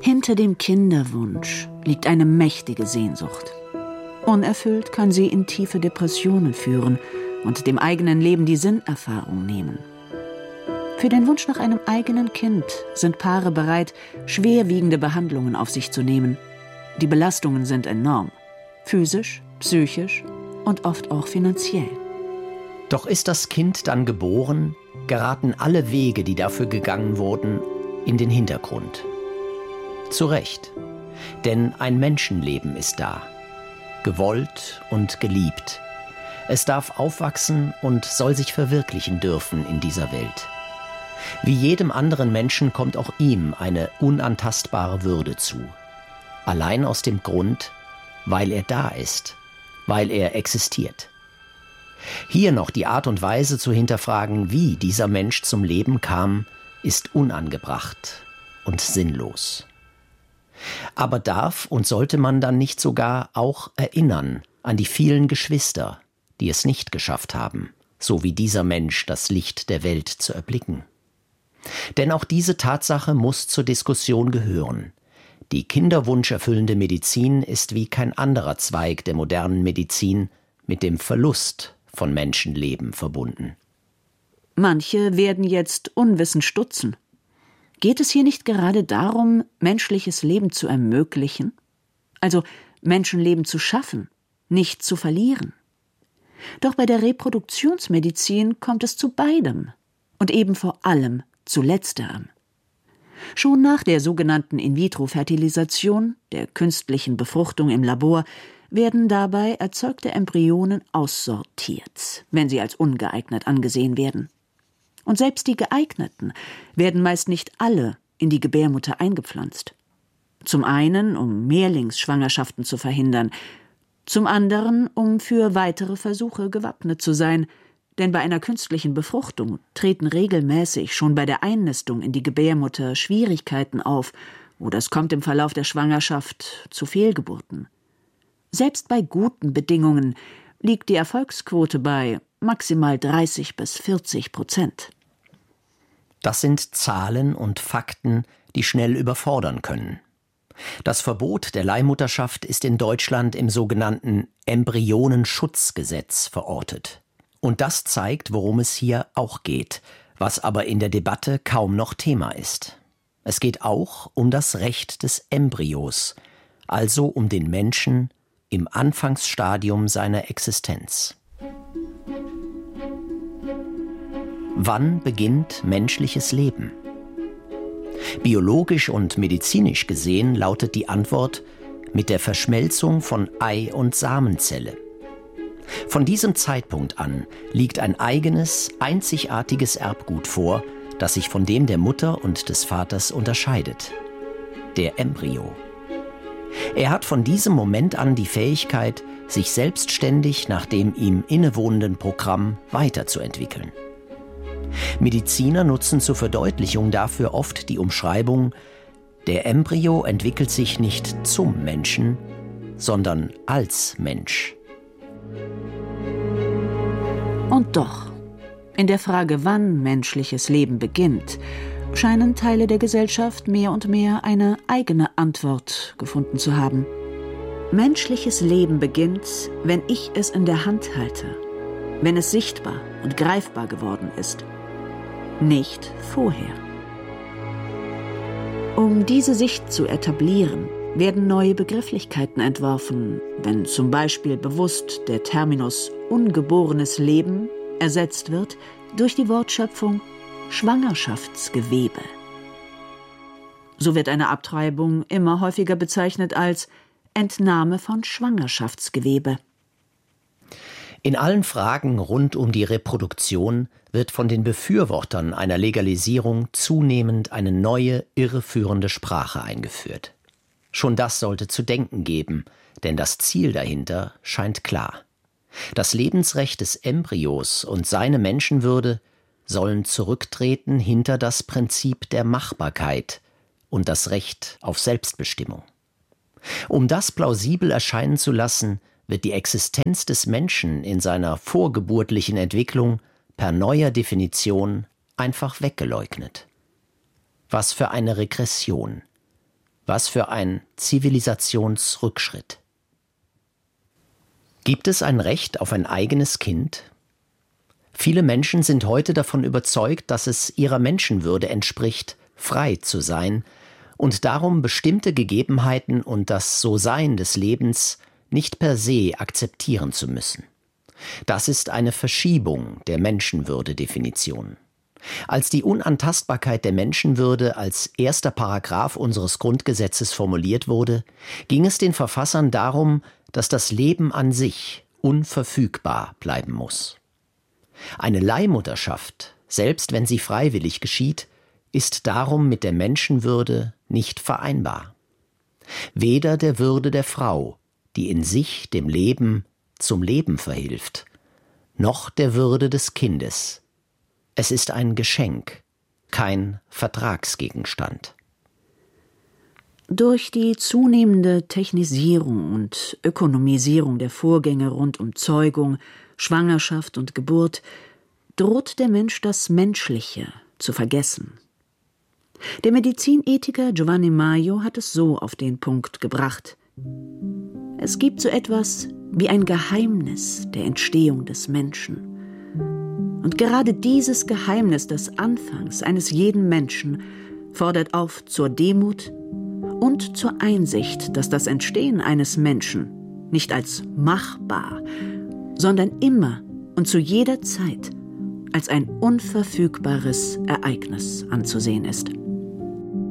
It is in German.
Hinter dem Kinderwunsch liegt eine mächtige Sehnsucht. Unerfüllt kann sie in tiefe Depressionen führen und dem eigenen Leben die Sinnerfahrung nehmen. Für den Wunsch nach einem eigenen Kind sind Paare bereit, schwerwiegende Behandlungen auf sich zu nehmen. Die Belastungen sind enorm, physisch, psychisch und oft auch finanziell. Doch ist das Kind dann geboren, geraten alle Wege, die dafür gegangen wurden, in den Hintergrund. Zu Recht, denn ein Menschenleben ist da, gewollt und geliebt. Es darf aufwachsen und soll sich verwirklichen dürfen in dieser Welt. Wie jedem anderen Menschen kommt auch ihm eine unantastbare Würde zu. Allein aus dem Grund, weil er da ist, weil er existiert. Hier noch die Art und Weise zu hinterfragen, wie dieser Mensch zum Leben kam, ist unangebracht und sinnlos. Aber darf und sollte man dann nicht sogar auch erinnern an die vielen Geschwister, die es nicht geschafft haben, so wie dieser Mensch das Licht der Welt zu erblicken? Denn auch diese Tatsache muss zur Diskussion gehören. Die kinderwunscherfüllende Medizin ist wie kein anderer Zweig der modernen Medizin mit dem Verlust von Menschenleben verbunden. Manche werden jetzt unwissend stutzen. Geht es hier nicht gerade darum, menschliches Leben zu ermöglichen? Also Menschenleben zu schaffen, nicht zu verlieren? Doch bei der Reproduktionsmedizin kommt es zu beidem und eben vor allem zu letzterem. Schon nach der sogenannten In-vitro-Fertilisation, der künstlichen Befruchtung im Labor, werden dabei erzeugte Embryonen aussortiert, wenn sie als ungeeignet angesehen werden. Und selbst die geeigneten werden meist nicht alle in die Gebärmutter eingepflanzt. Zum einen, um Mehrlingsschwangerschaften zu verhindern, zum anderen, um für weitere Versuche gewappnet zu sein, denn bei einer künstlichen Befruchtung treten regelmäßig schon bei der Einnistung in die Gebärmutter Schwierigkeiten auf oder es kommt im Verlauf der Schwangerschaft zu Fehlgeburten. Selbst bei guten Bedingungen liegt die Erfolgsquote bei maximal 30-40%. Das sind Zahlen und Fakten, die schnell überfordern können. Das Verbot der Leihmutterschaft ist in Deutschland im sogenannten Embryonenschutzgesetz verortet. Und das zeigt, worum es hier auch geht, was aber in der Debatte kaum noch Thema ist. Es geht auch um das Recht des Embryos, also um den Menschen im Anfangsstadium seiner Existenz. Wann beginnt menschliches Leben? Biologisch und medizinisch gesehen lautet die Antwort mit der Verschmelzung von Ei- und Samenzelle. Von diesem Zeitpunkt an liegt ein eigenes, einzigartiges Erbgut vor, das sich von dem der Mutter und des Vaters unterscheidet. Der Embryo. Er hat von diesem Moment an die Fähigkeit, sich selbstständig nach dem ihm innewohnenden Programm weiterzuentwickeln. Mediziner nutzen zur Verdeutlichung dafür oft die Umschreibung: Der Embryo entwickelt sich nicht zum Menschen, sondern als Mensch. Und doch, in der Frage, wann menschliches Leben beginnt, scheinen Teile der Gesellschaft mehr und mehr eine eigene Antwort gefunden zu haben. Menschliches Leben beginnt, wenn ich es in der Hand halte, wenn es sichtbar und greifbar geworden ist. Nicht vorher. Um diese Sicht zu etablieren, werden neue Begrifflichkeiten entworfen, wenn zum Beispiel bewusst der Terminus ungeborenes Leben ersetzt wird durch die Wortschöpfung Schwangerschaftsgewebe. So wird eine Abtreibung immer häufiger bezeichnet als Entnahme von Schwangerschaftsgewebe. In allen Fragen rund um die Reproduktion wird von den Befürwortern einer Legalisierung zunehmend eine neue, irreführende Sprache eingeführt. Schon das sollte zu denken geben, denn das Ziel dahinter scheint klar. Das Lebensrecht des Embryos und seine Menschenwürde sollen zurücktreten hinter das Prinzip der Machbarkeit und das Recht auf Selbstbestimmung. Um das plausibel erscheinen zu lassen, wird die Existenz des Menschen in seiner vorgeburtlichen Entwicklung per neuer Definition einfach weggeleugnet. Was für eine Regression. Was für ein Zivilisationsrückschritt. Gibt es ein Recht auf ein eigenes Kind? Viele Menschen sind heute davon überzeugt, dass es ihrer Menschenwürde entspricht, frei zu sein und darum bestimmte Gegebenheiten und das So-Sein des Lebens nicht per se akzeptieren zu müssen. Das ist eine Verschiebung der Menschenwürde-Definition. Als die Unantastbarkeit der Menschenwürde als erster Paragraph unseres Grundgesetzes formuliert wurde, ging es den Verfassern darum, dass das Leben an sich unverfügbar bleiben muss. Eine Leihmutterschaft, selbst wenn sie freiwillig geschieht, ist darum mit der Menschenwürde nicht vereinbar. Weder der Würde der Frau, die in sich dem Leben zum Leben verhilft, noch der Würde des Kindes. Es ist ein Geschenk, kein Vertragsgegenstand. Durch die zunehmende Technisierung und Ökonomisierung der Vorgänge rund um Zeugung, Schwangerschaft und Geburt droht der Mensch das Menschliche zu vergessen. Der Medizinethiker Giovanni Maio hat es so auf den Punkt gebracht: Es gibt so etwas wie ein Geheimnis der Entstehung des Menschen. Und gerade dieses Geheimnis des Anfangs eines jeden Menschen fordert auf zur Demut und zur Einsicht, dass das Entstehen eines Menschen nicht als machbar, sondern immer und zu jeder Zeit als ein unverfügbares Ereignis anzusehen ist.